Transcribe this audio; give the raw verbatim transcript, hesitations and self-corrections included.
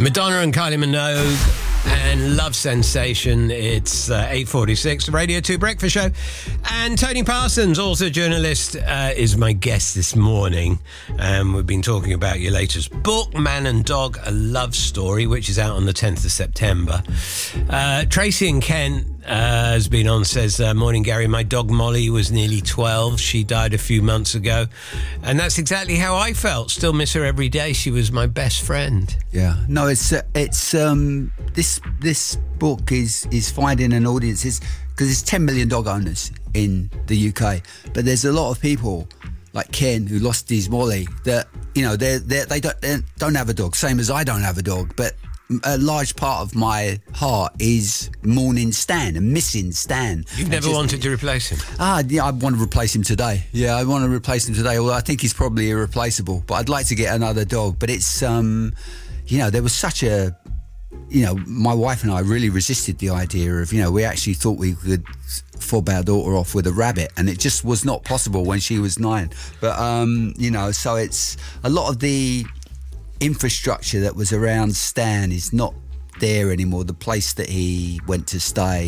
Madonna and Kylie Minogue and Love Sensation. It's uh, eight forty-six, the Radio two Breakfast Show. And Tony Parsons, also journalist, uh, is my guest this morning. Um, we've been talking about your latest book, Man and Dog, A Love Story, which is out on the tenth of September. Uh, Tracy in Kent uh, has been on, says, uh, morning, Gary. My dog Molly was nearly twelve. She died a few months ago. And that's exactly how I felt. Still miss her every day. She was my best friend. Yeah. No, it's, uh, it's, um, this, this book is, is finding an audience. It's, because there's ten million dog owners in the U K, but there's a lot of people like Ken who lost his Molly that, you know, they're, they're, they don't, they don't have a dog, same as I don't have a dog, but a large part of my heart is mourning Stan and missing Stan. You've never just wanted to replace him? Ah, yeah, I want to replace him today. Yeah, I want to replace him today, although I think he's probably irreplaceable, but I'd like to get another dog. But it's, um, you know, there was such a, you know, my wife and I really resisted the idea of, you know, we actually thought we could fob our daughter off with a rabbit, and it just was not possible when she was nine. But, um, you know, so it's a lot of the infrastructure that was around Stan is not there anymore. The place that he went to stay,